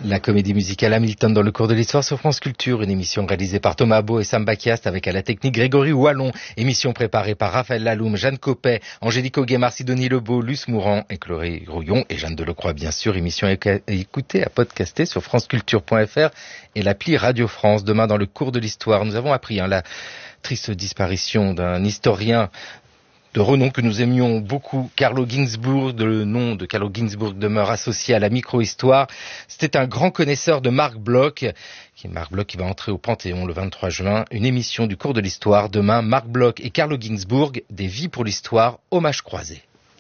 La comédie musicale Hamilton dans le cours de l'histoire sur France Culture, une émission réalisée par Thomas Beau et Sam Bakiast avec à la technique Grégory Wallon, émission préparée par Raphaël Laloum, Jeanne Copet, Angélique Auguet, Sidonie Lebeau, Luce Mourant et Chloé Rouillon et Jeanne Delecroix bien sûr, émission à écouter, à podcaster sur franceculture.fr et l'appli Radio France. Demain dans le cours de l'histoire, nous avons appris la triste disparition d'un historien de renom que nous aimions beaucoup, Carlo Ginzburg. Le nom de Carlo Ginzburg demeure associé à la micro-histoire. C'était un grand connaisseur de Marc Bloch, qui va entrer au Panthéon le 23 juin. Une émission du cours de l'histoire. Demain, Marc Bloch et Carlo Ginzburg, des vies pour l'histoire, hommage croisé.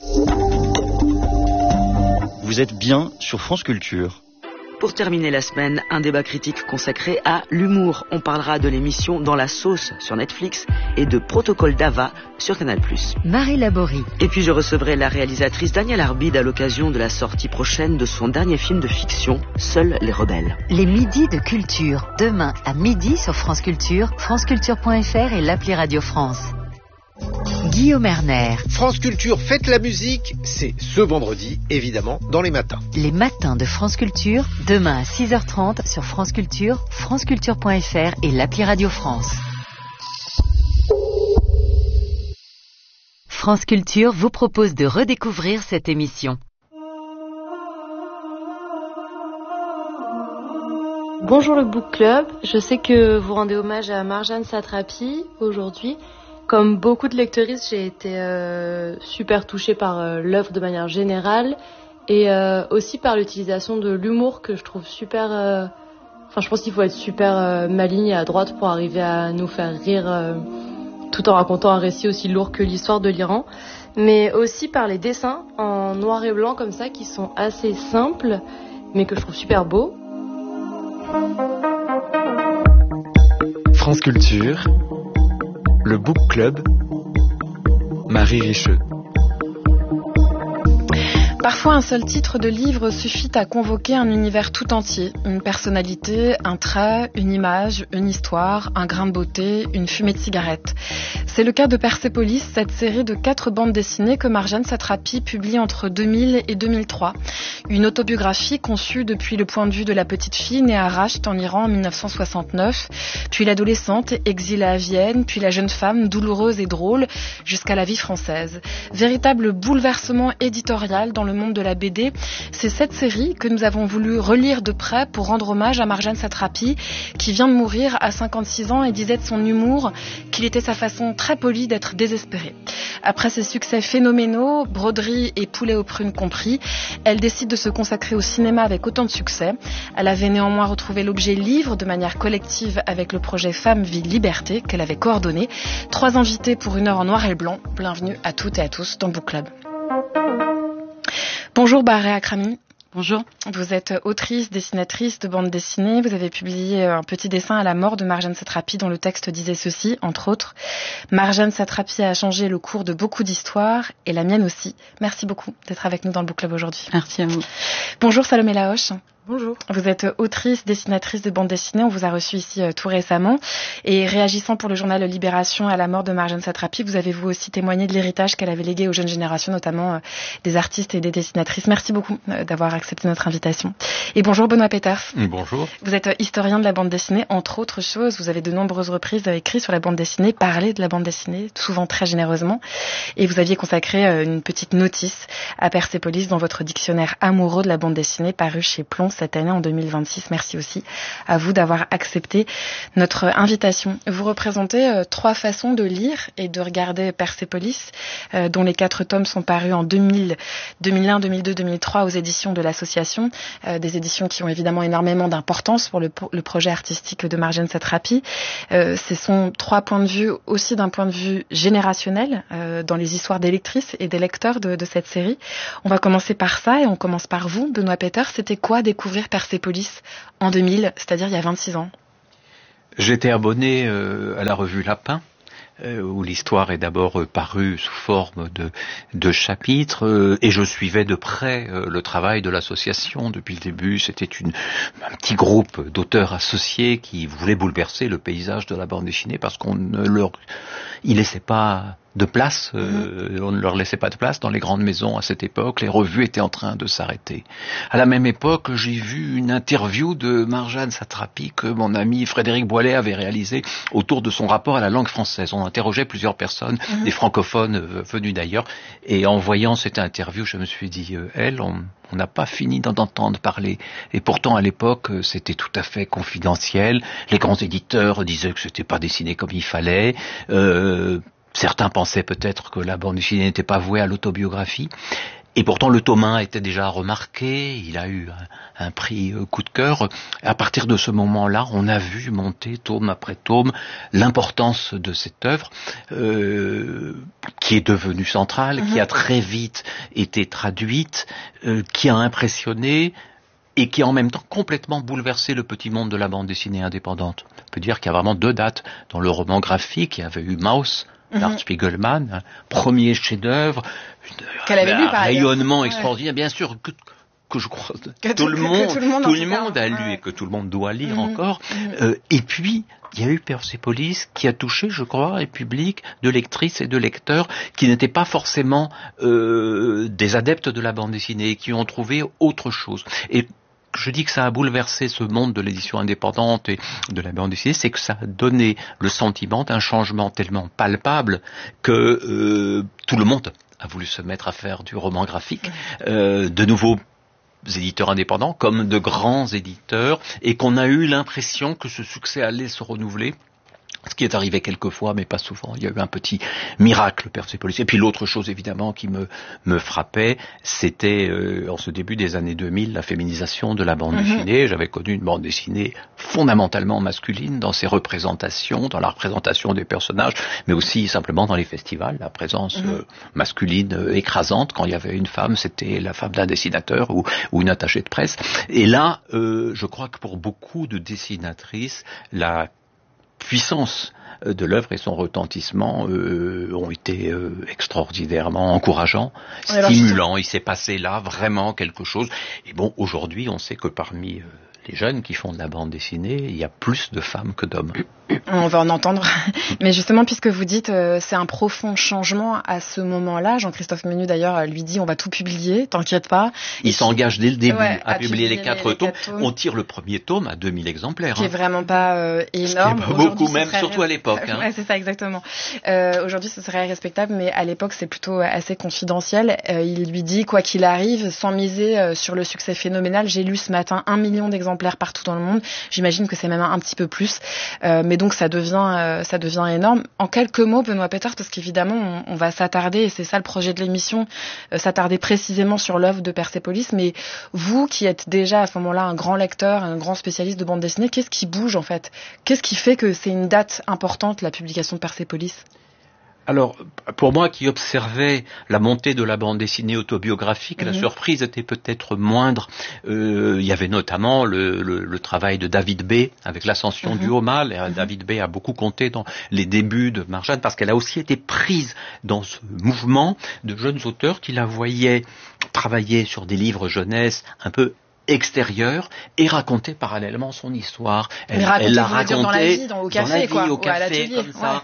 Vous êtes bien sur France Culture. Pour terminer la semaine, un débat critique consacré à l'humour. On parlera de l'émission Dans la sauce sur Netflix et de Protocole d'Ava sur Canal+. Marie Laborie. Et puis je recevrai la réalisatrice Danielle Arbide à l'occasion de la sortie prochaine de son dernier film de fiction, Seuls les rebelles. Les midis de culture. Demain à midi sur France Culture, franceculture.fr et l'appli Radio France. Guillaume Erner. France Culture, faites la musique, c'est ce vendredi, évidemment, dans les matins. Les matins de France Culture, demain à 6h30 sur France Culture, franceculture.fr et l'appli Radio France. France Culture vous propose de redécouvrir cette émission. Bonjour le Book Club, je sais que vous rendez hommage à Marjane Satrapi aujourd'hui. Comme beaucoup de lectrices, j'ai été super touchée par l'œuvre de manière générale et aussi par l'utilisation de l'humour que je trouve super... je pense qu'il faut être super maligne et à droite pour arriver à nous faire rire tout en racontant un récit aussi lourd que l'histoire de l'Iran. Mais aussi par les dessins en noir et blanc comme ça qui sont assez simples mais que je trouve super beaux. France Culture, le Book Club, Marie Richeux. Parfois, un seul titre de livre suffit à convoquer un univers tout entier. Une personnalité, un trait, une image, une histoire, un grain de beauté, une fumée de cigarette. C'est le cas de Persépolis, cette série de 4 bandes dessinées que Marjane Satrapi publie entre 2000 et 2003. Une autobiographie conçue depuis le point de vue de la petite fille née à Rasht en Iran en 1969, puis l'adolescente exilée à Vienne, puis la jeune femme douloureuse et drôle jusqu'à la vie française. Véritable bouleversement éditorial dans le monde de la BD, c'est cette série que nous avons voulu relire de près pour rendre hommage à Marjane Satrapi, qui vient de mourir à 56 ans et disait de son humour qu'il était sa façon très polie d'être désespérée. Après ses succès phénoménaux, broderie et poulet aux prunes compris, elle décide de se consacrer au cinéma avec autant de succès. Elle avait néanmoins retrouvé l'objet livre de manière collective avec le projet Femmes, Vie, Liberté qu'elle avait coordonné. 3 invités pour 1 heure en noir et blanc. Bienvenue à toutes et à tous dans Book Club. Bonjour Barré Akrami. Bonjour. Vous êtes autrice, dessinatrice de bande dessinée. Vous avez publié un petit dessin à la mort de Marjane Satrapi dont le texte disait ceci, entre autres. Marjane Satrapi a changé le cours de beaucoup d'histoires et la mienne aussi. Merci beaucoup d'être avec nous dans le Book Club aujourd'hui. Merci à vous. Bonjour Salomé Lahoche. Bonjour. Vous êtes autrice, dessinatrice de bande dessinée. On vous a reçu ici tout récemment. Et réagissant pour le journal Libération à la mort de Marjane Satrapi, vous avez vous aussi témoigné de l'héritage qu'elle avait légué aux jeunes générations, notamment des artistes et des dessinatrices. Merci beaucoup d'avoir accepté notre invitation. Et bonjour Benoît Peters. Bonjour. Vous êtes historien de la bande dessinée, entre autres choses. Vous avez de nombreuses reprises écrit sur la bande dessinée, parlé de la bande dessinée, souvent très généreusement. Et vous aviez consacré une petite notice à Persépolis dans votre dictionnaire amoureux de la bande dessinée paru chez Plon cette année en 2026. Merci aussi à vous d'avoir accepté notre invitation. Vous représentez 3 façons de lire et de regarder Persépolis, dont les 4 tomes sont parus en 2000, 2001, 2002, 2003 aux éditions de l'association, des éditions qui ont évidemment énormément d'importance pour le projet artistique de Marjane Satrapi. Ce sont 3 points de vue aussi d'un point de vue générationnel dans les histoires des lectrices et des lecteurs de cette série. On va commencer par ça et on commence par vous, Benoît Peters. C'était quoi découvrir Persépolis en 2000, c'est-à-dire il y a 26 ans? J'étais abonné à la revue Lapin, où l'histoire est d'abord parue sous forme de chapitres, et je suivais de près le travail de l'association depuis le début. C'était un petit groupe d'auteurs associés qui voulaient bouleverser le paysage de la bande dessinée parce qu'on ne leur... Ils laissaient pas de place, on ne leur laissait pas de place dans les grandes maisons à cette époque, les revues étaient en train de s'arrêter. À la même époque, j'ai vu une interview de Marjane Satrapi que mon ami Frédéric Boilet avait réalisée autour de son rapport à la langue française. On interrogeait plusieurs personnes, des francophones venus d'ailleurs, et en voyant cette interview, je me suis dit, on n'a pas fini d'en entendre parler. Et pourtant, à l'époque, c'était tout à fait confidentiel. Les grands éditeurs disaient que c'était pas dessiné comme il fallait. Certains pensaient peut-être que la bande dessinée n'était pas vouée à l'autobiographie. Et pourtant, le tome 1 était déjà remarqué, il a eu un prix coup de cœur. À partir de ce moment-là, on a vu monter, tome après tome, l'importance de cette œuvre, qui est devenue centrale, qui a très vite été traduite, qui a impressionné, et qui a en même temps complètement bouleversé le petit monde de la bande dessinée indépendante. On peut dire qu'il y a vraiment 2 dates. Dans le roman graphique, il y avait eu Maus, d'Art Spiegelman, un premier chef-d'œuvre, un rayonnement extraordinaire, bien sûr, que je crois que tout le monde a lu et que tout le monde doit lire encore. Et puis, il y a eu Persépolis qui a touché, je crois, un public de lectrices et de lecteurs qui n'étaient pas forcément des adeptes de la bande dessinée, qui ont trouvé autre chose. Et je dis que ça a bouleversé ce monde de l'édition indépendante et de la bande dessinée, c'est que ça a donné le sentiment d'un changement tellement palpable que tout le monde a voulu se mettre à faire du roman graphique, de nouveaux éditeurs indépendants comme de grands éditeurs, et qu'on a eu l'impression que ce succès allait se renouveler. Ce qui est arrivé quelquefois, mais pas souvent. Il y a eu un petit miracle, Persépolis. Et puis l'autre chose, évidemment, qui me frappait, c'était, en ce début des années 2000, la féminisation de la bande dessinée. J'avais connu une bande dessinée fondamentalement masculine dans ses représentations, dans la représentation des personnages, mais aussi simplement dans les festivals. La présence masculine écrasante. Quand il y avait une femme, c'était la femme d'un dessinateur ou une attachée de presse. Et là, je crois que pour beaucoup de dessinatrices, la puissance de l'œuvre et son retentissement ont été extraordinairement encourageants, stimulants. Il s'est passé là vraiment quelque chose. Et bon, aujourd'hui, on sait que parmi les jeunes qui font de la bande dessinée, il y a plus de femmes que d'hommes. On va en entendre. Mais justement, puisque vous dites c'est un profond changement à ce moment-là, Jean-Christophe Menu d'ailleurs lui dit on va tout publier, t'inquiète pas. Il s'engage dès le début à publier les 4 tomes. On tire le premier tome à 2000 exemplaires. Qui est vraiment pas énorme. Pas beaucoup même, surtout à l'époque. Ouais, c'est ça exactement. Aujourd'hui ce serait respectable, mais à l'époque c'est plutôt assez confidentiel. Il lui dit quoi qu'il arrive, sans miser sur le succès phénoménal, j'ai lu ce matin 1 million d'exemplaires partout dans le monde. J'imagine que c'est même un petit peu plus. Mais donc ça devient énorme. En quelques mots, Benoît Peeters, parce qu'évidemment on va s'attarder, et c'est ça le projet de l'émission, s'attarder précisément sur l'œuvre de Persépolis. Mais vous qui êtes déjà à ce moment-là un grand lecteur, un grand spécialiste de bande dessinée, qu'est-ce qui bouge en fait? Qu'est-ce qui fait que c'est une date importante, la publication de Persépolis? Alors, pour moi qui observais la montée de la bande dessinée autobiographique, la surprise était peut-être moindre. Il y avait notamment le travail de David B. avec l'ascension du haut mal. Et David B. a beaucoup compté dans les débuts de Marjane parce qu'elle a aussi été prise dans ce mouvement de jeunes auteurs qui la voyaient travailler sur des livres jeunesse un peu extérieure et raconter parallèlement son histoire. Elle l'a raconté dans la vie, au café, au café, comme ça.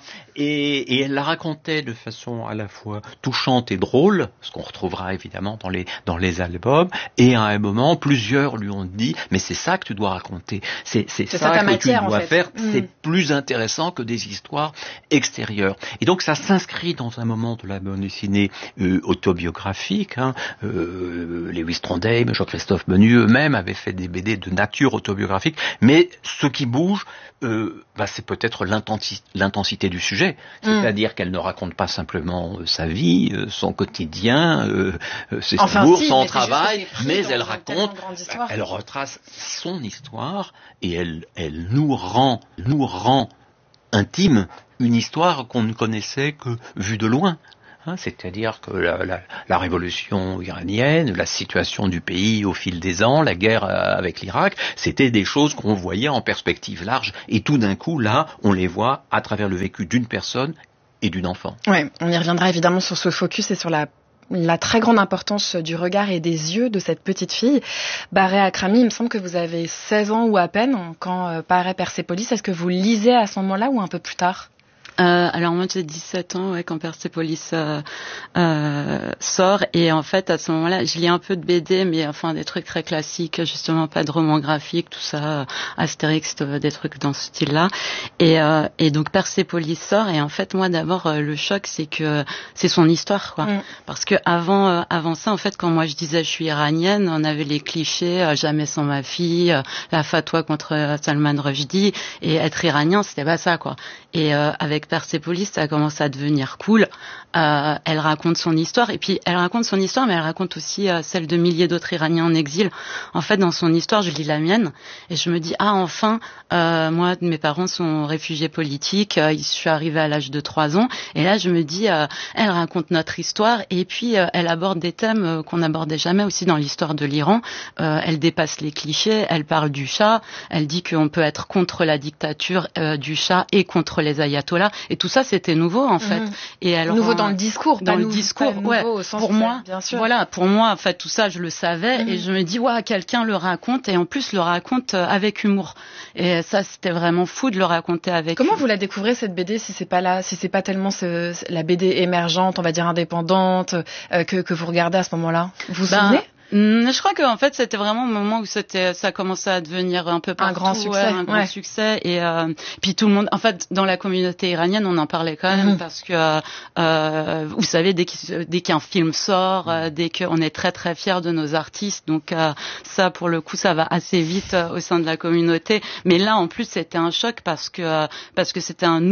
Et elle la racontait de façon à la fois touchante et drôle, ce qu'on retrouvera évidemment dans les albums. Et à un moment, plusieurs lui ont dit, mais c'est ça que tu dois raconter. C'est ça que tu dois faire. C'est plus intéressant que des histoires extérieures. Et donc ça s'inscrit dans un moment de la bande dessinée autobiographique. Lewis Trondheim, Jean-Christophe Menu eux-mêmes avaient fait des BD de nature autobiographique. Mais ce qui bouge, c'est peut-être l'intensité du sujet. C'est-à-dire qu'elle ne raconte pas simplement sa vie, son quotidien, ses amours, son travail, mais elle raconte, elle retrace son histoire et elle nous rend intime une histoire qu'on ne connaissait que vue de loin. C'est-à-dire que la révolution iranienne, la situation du pays au fil des ans, la guerre avec l'Irak, c'était des choses qu'on voyait en perspective large. Et tout d'un coup, là, on les voit à travers le vécu d'une personne et d'une enfant. Ouais, on y reviendra évidemment sur ce focus et sur la très grande importance du regard et des yeux de cette petite fille. Barré Akrami, il me semble que vous avez 16 ans ou à peine quand paraît Persépolis. Est-ce que vous lisez à ce moment-là ou un peu plus tard ? Alors moi j'ai 17 ans quand Persépolis sort, et en fait à ce moment-là je lis un peu de BD, mais enfin des trucs très classiques, justement pas de romans graphiques, tout ça, Astérix, des trucs dans ce style-là, et donc Persépolis sort, et en fait moi d'abord le choc c'est que c'est son histoire quoi, parce que avant ça en fait quand moi je disais je suis iranienne, on avait les clichés, jamais sans ma fille, la fatwa contre Salman Rushdie, et être iranien c'était pas ça quoi. Et avec Persépolis, ça commence à devenir cool. Elle raconte son histoire, et puis elle raconte son histoire, mais elle raconte aussi celle de milliers d'autres Iraniens en exil. En fait, dans son histoire, je lis la mienne, et je me dis enfin, moi, mes parents sont réfugiés politiques. Je suis arrivée à l'âge de 3 ans, et là, je me dis, elle raconte notre histoire, et puis elle aborde des thèmes qu'on n'abordait jamais aussi dans l'histoire de l'Iran. Elle dépasse les clichés. Elle parle du Shah. Elle dit qu'on peut être contre la dictature du Shah et contre les ayatollahs, et tout ça c'était nouveau en fait. Et alors, nouveau dans le discours, dans le discours, ouais. Au sens pour moi, bien sûr. Voilà, pour moi en fait tout ça je le savais, et je me dis quelqu'un le raconte, et en plus le raconte avec humour, et ça c'était vraiment fou de le raconter avec. Comment vous la découvrez cette BD, si c'est pas tellement la BD émergente, on va dire indépendante, que vous regardez à ce moment-là, vous vous souvenez? Je crois que en fait c'était vraiment le moment où ça commençait à devenir un peu partout, un grand succès, et puis tout le monde, en fait dans la communauté iranienne on en parlait quand même, parce que vous savez dès qu'un film sort, dès qu'on est très très fiers de nos artistes, donc ça pour le coup ça va assez vite au sein de la communauté. Mais là en plus c'était un choc parce que c'était un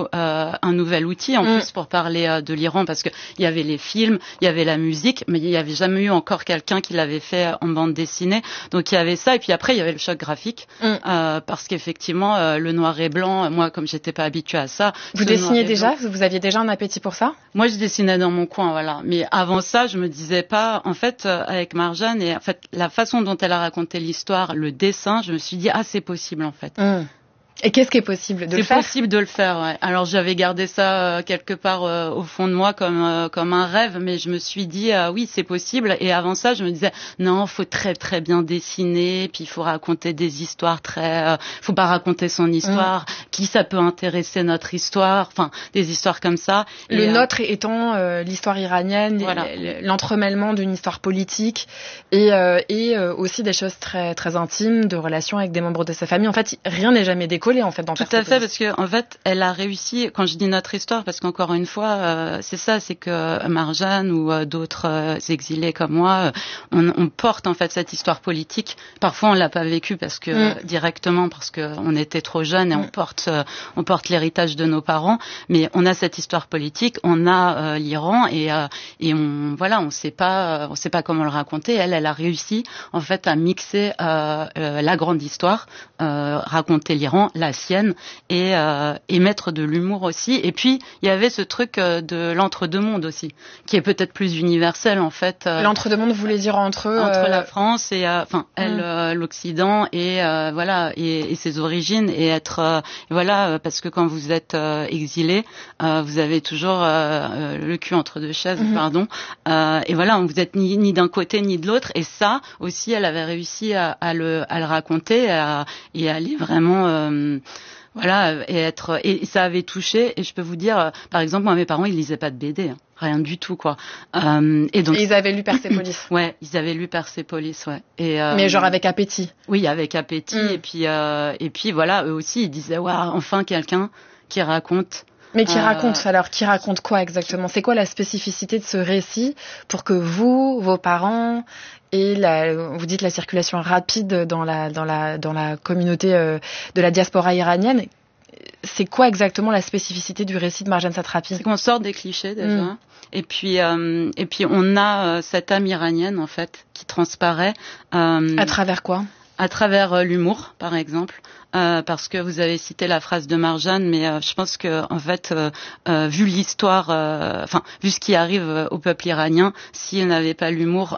nouvel outil en plus pour parler de l'Iran, parce que il y avait les films, il y avait la musique, mais il y avait jamais eu encore quelqu'un qui l'avait fait en bande dessinée, donc il y avait ça, et puis après il y avait le choc graphique, parce qu'effectivement le noir et blanc, moi comme j'étais pas habituée à ça. Vous dessiniez déjà, vous aviez déjà un appétit pour ça? Moi je dessinais dans mon coin, voilà, mais avant ça je me disais pas, en fait avec Marjane, et en fait la façon dont elle a raconté l'histoire, le dessin, je me suis dit c'est possible en fait. Et qu'est-ce qui est possible de le faire? C'est possible de le faire, ouais. Alors j'avais gardé ça quelque part au fond de moi comme un rêve, mais je me suis dit oui c'est possible. Et avant ça je me disais non, faut très très bien dessiner, puis il faut raconter des histoires faut pas raconter son histoire, qui ça peut intéresser notre histoire, enfin des histoires comme ça. Le nôtre étant l'histoire iranienne, voilà. L'entremêlement d'une histoire politique et aussi des choses très très intimes, de relations avec des membres de sa famille. En fait rien n'est jamais décollé en fait dans Persépolis. Tout à fait, parce que en fait, elle a réussi. Quand je dis notre histoire, parce qu'encore une fois, c'est que Marjane ou d'autres exilés comme moi, on porte en fait cette histoire politique. Parfois, on l'a pas vécue parce que directement parce que on était trop jeunes, et on porte l'héritage de nos parents. Mais on a cette histoire politique, on a l'Iran, et on sait pas comment le raconter. Elle a réussi en fait à mixer la grande histoire, raconter l'Iran, la sienne, et mettre de l'humour aussi. Et puis il y avait ce truc de l'entre-deux-mondes aussi, qui est peut-être plus universel en fait. L'entre-deux-mondes, vous voulez dire entre la France et elle, l'Occident, et voilà, et ses origines, et être parce que quand vous êtes exilé, vous avez toujours le cul entre deux chaises, pardon, et voilà, vous êtes ni d'un côté ni de l'autre, et ça aussi elle avait réussi à le raconter, et à aller vraiment et ça avait touché. Et je peux vous dire, par exemple, moi mes parents ils lisaient pas de BD, rien du tout quoi, et donc ils avaient lu Persépolis. Ouais, ils avaient lu Persépolis, ouais. Mais genre avec appétit. Oui, avec appétit. Et puis voilà, eux aussi ils disaient enfin quelqu'un qui raconte. Mais qui raconte quoi exactement? C'est quoi la spécificité de ce récit pour que vous, vos parents, et vous dites la circulation rapide dans la communauté de la diaspora iranienne, c'est quoi exactement la spécificité du récit de Marjane Satrapi? C'est qu'on sort des clichés déjà. Et puis on a cette âme iranienne en fait qui transparaît. À travers quoi? À travers l'humour, par exemple. Parce que vous avez cité la phrase de Marjane, mais je pense que en fait, vu l'histoire, vu ce qui arrive au peuple iranien, s'il n'avait pas l'humour,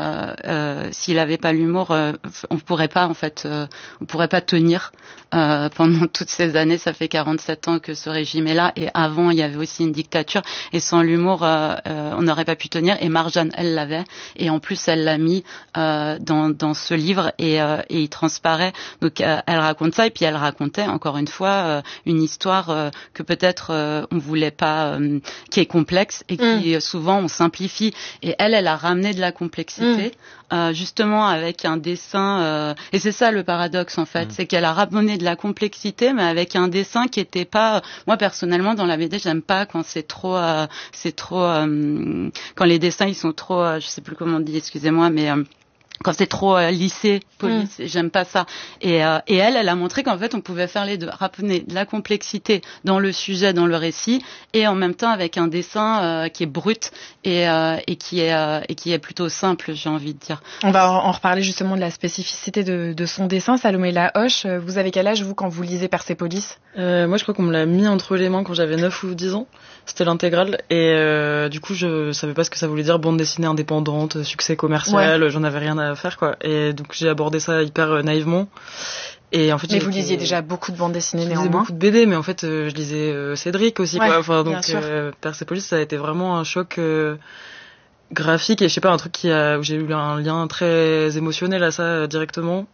on pourrait pas tenir pendant toutes ces années. Ça fait 47 ans que ce régime est là, et avant il y avait aussi une dictature, et sans l'humour, on n'aurait pas pu tenir. Et Marjane, elle l'avait, et en plus elle l'a mis dans ce livre, et il transparaît. Donc elle raconte ça. et puis elle racontait encore une fois une histoire que peut-être on voulait pas, qui est complexe et qui souvent on simplifie. Et elle a ramené de la complexité, justement avec un dessin. Et c'est ça le paradoxe en fait, c'est qu'elle a ramené de la complexité, mais avec un dessin qui était pas. Moi personnellement dans la BD, j'aime pas quand c'est trop, quand les dessins ils sont trop, je sais plus comment on dit, excusez-moi, mais quand c'est trop lissé, police, j'aime pas ça. Et elle a montré qu'en fait on pouvait faire les deux, ramener de la complexité dans le sujet, dans le récit, et en même temps avec un dessin qui est brut et qui est plutôt simple, j'ai envie de dire. On va en reparler justement de la spécificité de son dessin. Salomé Lahoche, vous avez quel âge vous quand vous lisez Persépolis? Moi je crois qu'on me l'a mis entre les mains quand j'avais 9 ou 10 ans. C'était l'intégrale et du coup je savais pas ce que ça voulait dire bande dessinée indépendante, succès commercial, j'en avais rien à faire quoi. Et donc j'ai abordé ça hyper naïvement. Et en fait, mais vous lisiez déjà beaucoup de bandes dessinées néanmoins. Je lisais beaucoup de BD, mais en fait je lisais Cédric aussi quoi. Enfin donc Persépolis ça a été vraiment un choc graphique et je sais pas un truc où j'ai eu un lien très émotionnel à ça directement.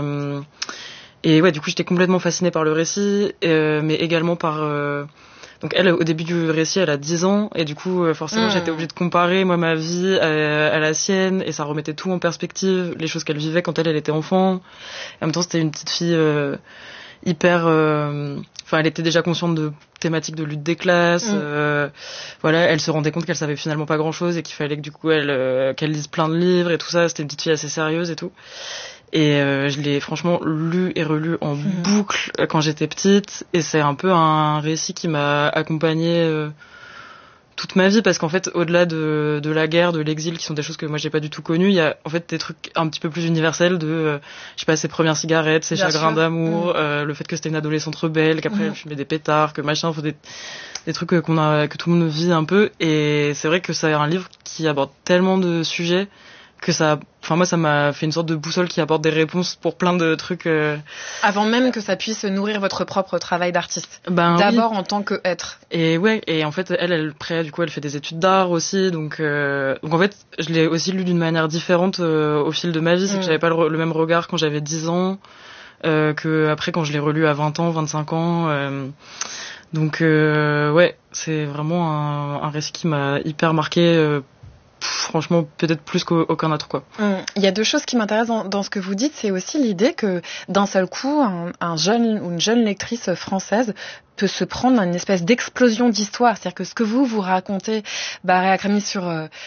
Et ouais, du coup j'étais complètement fascinée par le récit, mais également par donc elle, au début du récit, elle a 10 ans, et du coup, forcément, j'étais obligée de comparer, moi, ma vie à la sienne, et ça remettait tout en perspective, les choses qu'elle vivait quand elle était enfant. Et en même temps, c'était une petite fille hyper... Enfin, elle était déjà consciente de thématiques de lutte des classes. Voilà, elle se rendait compte qu'elle savait finalement pas grand-chose, et qu'il fallait que du coup, qu'elle lise plein de livres, et tout ça. C'était une petite fille assez sérieuse et tout. Et je l'ai franchement lu et relu en boucle quand j'étais petite, et c'est un peu un récit qui m'a accompagnée toute ma vie, parce qu'en fait au-delà de la guerre, de l'exil, qui sont des choses que moi j'ai pas du tout connues, il y a en fait des trucs un petit peu plus universels de je sais pas, ses premières cigarettes, ses chagrins d'amour, le fait que c'était une adolescente rebelle, qu'après elle fumait des pétards, que machin, enfin des trucs que tout le monde vit un peu. Et c'est vrai que c'est un livre qui aborde tellement de sujets que moi ça m'a fait une sorte de boussole qui apporte des réponses pour plein de trucs. Avant même que ça puisse nourrir votre propre travail d'artiste. D'abord en tant qu'être. Et ouais, et en fait elle fait des études d'art aussi, donc en fait je l'ai aussi lu d'une manière différente au fil de ma vie, c'est que j'avais pas le même regard quand j'avais 10 ans que après quand je l'ai relu à 20 ans, 25 ans. Donc ouais, c'est vraiment un récit qui m'a hyper marqué. Franchement, peut-être plus qu'aucun autre, quoi. Il y a deux choses qui m'intéressent dans ce que vous dites. C'est aussi l'idée que, d'un seul coup, un jeune ou une jeune lectrice française peut se prendre une espèce d'explosion d'histoire. C'est-à-dire que ce que vous racontez, Réa Cramy, sur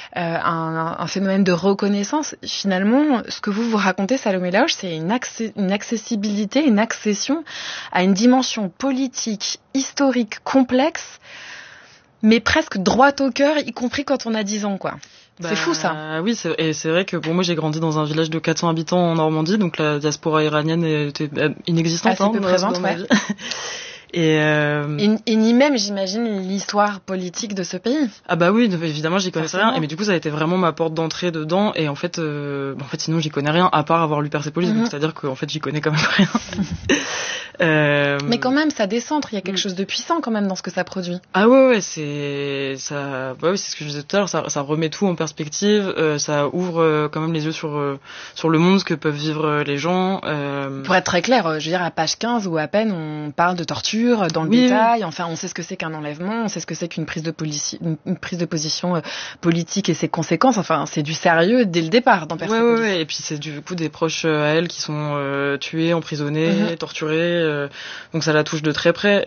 un phénomène de reconnaissance, finalement, ce que vous racontez, Salomé Lahoche, c'est une accessibilité, une accession à une dimension politique, historique, complexe, mais presque droite au cœur, y compris quand on a 10 ans, quoi. C'est fou, ça. Oui, c'est vrai que moi j'ai grandi dans un village de 400 habitants en Normandie, donc la diaspora iranienne était inexistante. Assez peu présente, ma vie. Et ni même, j'imagine, l'histoire politique de ce pays. Ah bah oui, évidemment, j'y connaissais rien. Mais du coup, ça a été vraiment ma porte d'entrée dedans. Et en fait, sinon, j'y connais rien, à part avoir lu Persépolis. Donc, c'est-à-dire qu'en fait, j'y connais quand même rien. Mais quand même, ça décentre. Il y a quelque chose de puissant quand même dans ce que ça produit. Ah ouais, c'est ça. Bah oui, c'est ce que je disais tout à l'heure. Ça remet tout en perspective. Ça ouvre quand même les yeux sur le monde, ce que peuvent vivre les gens. Pour être très clair, je veux dire, à page 15 ou à peine, on parle de torture dans le détail. Enfin, on sait ce que c'est qu'un enlèvement, on sait ce que c'est qu'une prise de position politique et ses conséquences. Enfin, c'est du sérieux dès le départ dans Persépolis. Ouais. Et puis c'est du coup des proches à elle qui sont tués, emprisonnés, torturés. Donc ça la touche de très près.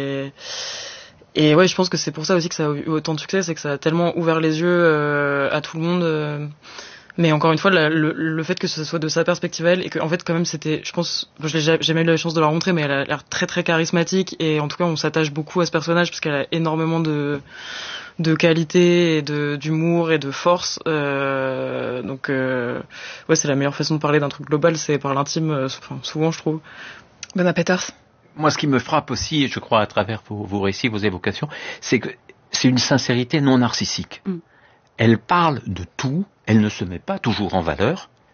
Et ouais, je pense que c'est pour ça aussi que ça a eu autant de succès, c'est que ça a tellement ouvert les yeux à tout le monde. Mais encore une fois, le fait que ce soit de sa perspective à elle, et que en fait quand même c'était, je pense, j'ai jamais eu la chance de la rencontrer, mais elle a l'air très très charismatique, et en tout cas on s'attache beaucoup à ce personnage parce qu'elle a énormément de qualité et d'humour et de force. Donc ouais, c'est la meilleure façon de parler d'un truc global, c'est par l'intime, souvent je trouve. Benoît Peeters. Moi, ce qui me frappe aussi, et je crois à travers vos récits, vos évocations, c'est que c'est une sincérité non narcissique. Elle parle de tout, elle ne se met pas toujours en valeur,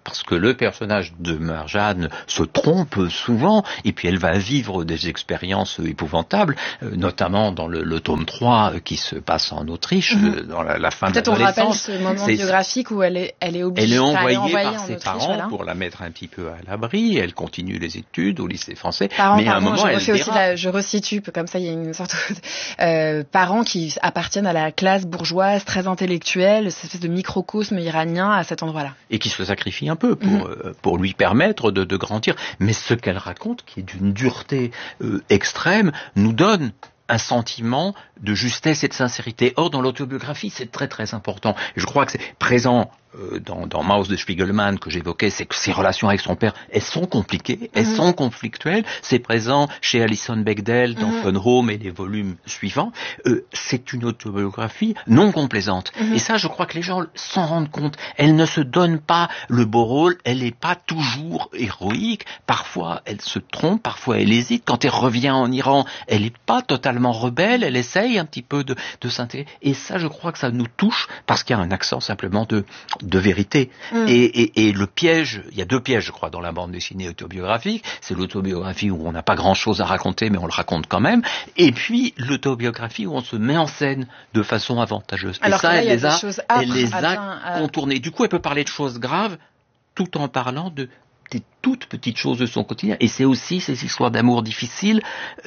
parce que le personnage de Marjane se trompe souvent, et puis elle va vivre des expériences épouvantables, notamment dans le tome 3 qui se passe en Autriche, dans la fin de l'adolescence. Peut-être on rappelle ce moment biographique où elle est obligée, elle est envoyée par ses Autriche, parents voilà. pour la mettre un petit peu à l'abri, elle continue les études au lycée français, mais à un moment je resitue, comme ça il y a une sorte de parents qui appartiennent à la classe bourgeoise très intellectuelle, cette espèce de microcosme iranien à cet endroit-là. Et qui se sacrifie un peu pour lui permettre de grandir. Mais ce qu'elle raconte, qui est d'une dureté extrême, nous donne un sentiment de justesse et de sincérité. Or, dans l'autobiographie, c'est très très important. Et je crois que c'est présent dans Maus de Spiegelman que j'évoquais, c'est que ses relations avec son père, elles sont compliquées, elles sont conflictuelles. C'est présent chez Alison Bechdel dans Fun Home et les volumes suivants. C'est une autobiographie non complaisante. Et ça, je crois que les gens s'en rendent compte. Elle ne se donne pas le beau rôle, elle n'est pas toujours héroïque. Parfois, elle se trompe, parfois elle hésite. Quand elle revient en Iran, elle n'est pas totalement rebelle, elle essaye un petit peu de s'intégrer. Et ça, je crois que ça nous touche parce qu'il y a un accent simplement de vérité. Et le piège, il y a deux pièges, je crois, dans la bande dessinée autobiographique. C'est l'autobiographie où on n'a pas grand-chose à raconter, mais on le raconte quand même. Et puis, l'autobiographie où on se met en scène de façon avantageuse. Alors et ça, elle les a contournées. Du coup, elle peut parler de choses graves tout en parlant des toutes petites choses de son quotidien. Et c'est aussi ces histoires d'amour difficiles,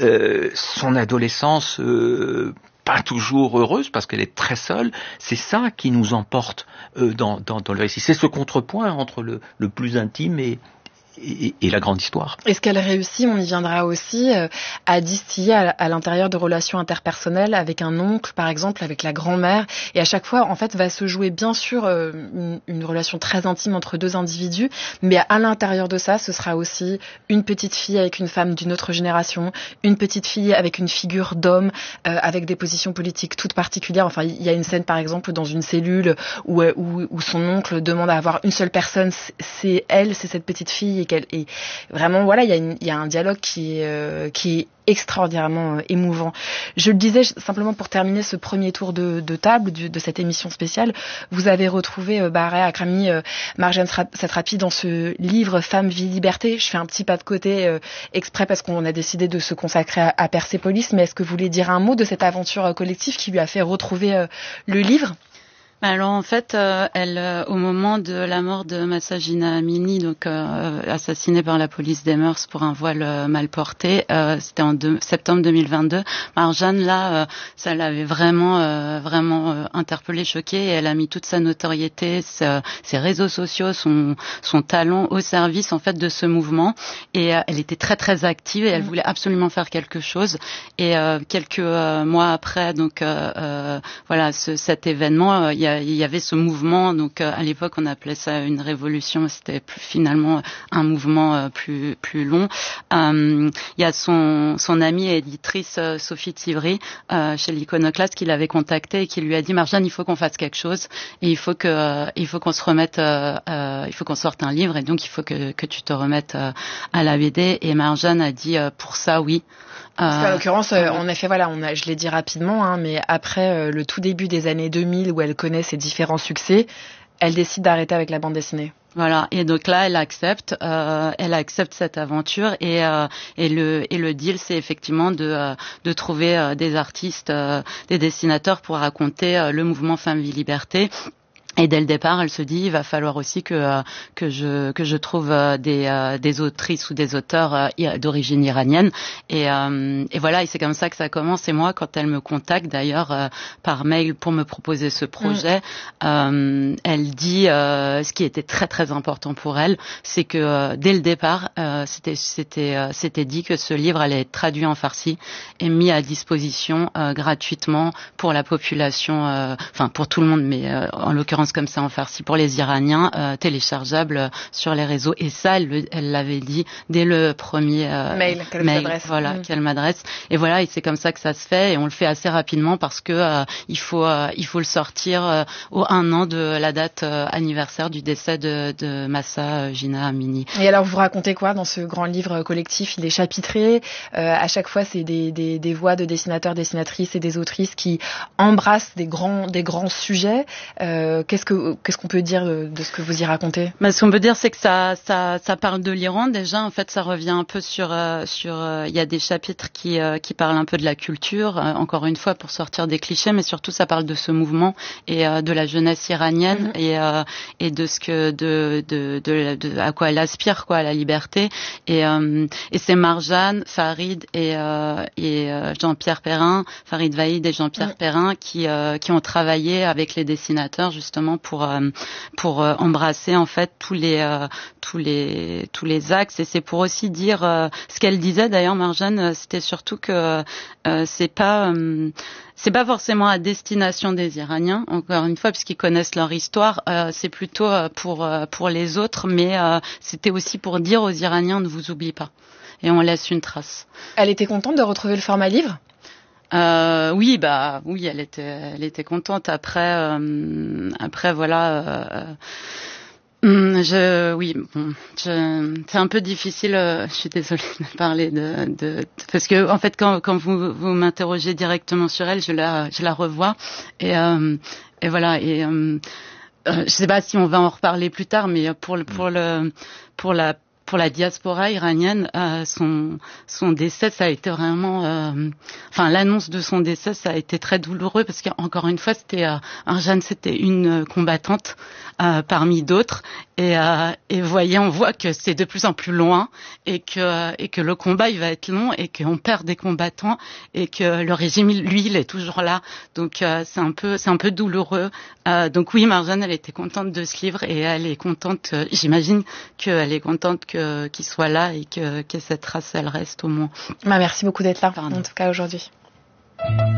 son adolescence pas toujours heureuse parce qu'elle est très seule. C'est ça qui nous emporte dans le récit. C'est ce contrepoint entre le plus intime et la grande histoire. Est-ce qu'elle réussit, on y viendra aussi, à distiller à l'intérieur de relations interpersonnelles avec un oncle, par exemple, avec la grand-mère, et à chaque fois, en fait, va se jouer bien sûr une relation très intime entre deux individus, mais à l'intérieur de ça, ce sera aussi une petite fille avec une femme d'une autre génération, une petite fille avec une figure d'homme, avec des positions politiques toutes particulières. Enfin, il y a une scène, par exemple, dans une cellule où son oncle demande à avoir une seule personne, c'est cette petite fille, et vraiment, voilà, il y a un dialogue qui est extraordinairement émouvant. Je le disais simplement pour terminer ce premier tour de table de cette émission spéciale, vous avez retrouvé Bahareh Akrami, Marjane Satrapi dans ce livre Femme, vie, liberté. Je fais un petit pas de côté exprès parce qu'on a décidé de se consacrer à Persépolis, mais est-ce que vous voulez dire un mot de cette aventure collective qui lui a fait retrouver le livre ? Alors en fait, elle, au moment de la mort de Mahsa Jina Amini, donc assassinée par la police des mœurs pour un voile mal porté, c'était en septembre 2022. Marjane, là, ça l'avait vraiment interpellée, choquée, et elle a mis toute sa notoriété, ses réseaux sociaux, son talent au service en fait de ce mouvement. Et elle était très très active et elle voulait absolument faire quelque chose. Et quelques mois après, donc voilà, cet événement, il y avait ce mouvement, donc à l'époque on appelait ça une révolution, c'était finalement un mouvement plus long. Il y a son amie éditrice Sophie Tivry chez l'Iconoclaste qui l'avait contactée et qui lui a dit Marjane, il faut qu'on fasse quelque chose et il faut qu'on se remette, il faut qu'on sorte un livre et donc il faut que tu te remettes à la BD. Et Marjane a dit pour ça oui. Parce qu'en l'occurrence, en effet, voilà, je l'ai dit rapidement, mais après le tout début des années 2000 où elle connaît ses différents succès, elle décide d'arrêter avec la bande dessinée. Voilà, et donc là, elle accepte cette aventure et le deal, c'est effectivement de trouver des artistes, des dessinateurs pour raconter le mouvement Femme, Vie, Liberté. Et dès le départ, elle se dit, il va falloir aussi que je trouve des autrices ou des auteurs d'origine iranienne. Et voilà, et c'est comme ça que ça commence. Et moi, quand elle me contacte, d'ailleurs, par mail pour me proposer ce projet, elle dit, ce qui était très très important pour elle, c'est que dès le départ, c'était dit que ce livre allait être traduit en farsi et mis à disposition gratuitement pour la population, enfin pour tout le monde, mais en l'occurrence comme ça en farsi pour les Iraniens, téléchargeable sur les réseaux. Et ça, elle l'avait dit dès le premier mail qu'elle m'adresse. Et voilà, et c'est comme ça que ça se fait, et on le fait assez rapidement parce que il faut le sortir au 1 an de la date anniversaire du décès de Mahsa Jina Amini. Et alors, vous racontez quoi dans ce grand livre collectif ? Il est chapitré. À chaque fois, c'est des voix de dessinateurs, dessinatrices et des autrices qui embrassent des grands sujets. qu'est-ce qu'on peut dire de ce que vous y racontez? Ce qu'on peut dire, c'est que ça parle de l'Iran déjà. En fait, ça revient un peu sur il y a des chapitres qui parlent un peu de la culture, encore une fois pour sortir des clichés, mais surtout ça parle de ce mouvement et de la jeunesse iranienne et de ce que de à quoi elle aspire, quoi, à la liberté. Et c'est Marjane, Farid et Jean-Pierre Perrin, Farid Vahid et Jean-Pierre Perrin qui ont travaillé avec les dessinateurs justement pour embrasser en fait tous les axes. Et c'est pour aussi dire ce qu'elle disait d'ailleurs, Marjane, c'était surtout que c'est pas forcément à destination des Iraniens, encore une fois, puisqu'ils connaissent leur histoire, c'est plutôt pour les autres, mais c'était aussi pour dire aux Iraniens, ne vous oublie pas. Et on laisse une trace. Elle était contente de retrouver le format livre? Oui, elle était contente. Après voilà. C'est un peu difficile. Je suis désolée de parler parce que en fait quand vous m'interrogez directement sur elle, je la revois et voilà et je sais pas si on va en reparler plus tard, mais pour la diaspora iranienne, son décès, ça a été vraiment, l'annonce de son décès, ça a été très douloureux parce qu'encore une fois, Marjane, c'était une combattante parmi d'autres, et on voit que c'est de plus en plus loin et que le combat il va être long et qu'on perd des combattants et que le régime, lui, il est toujours là. Donc c'est un peu douloureux. Donc oui, Marjane, elle était contente de ce livre et elle est contente. J'imagine qu'elle est contente qu'il soit là et que cette trace elle reste au moins. Merci beaucoup d'être là en tout cas aujourd'hui.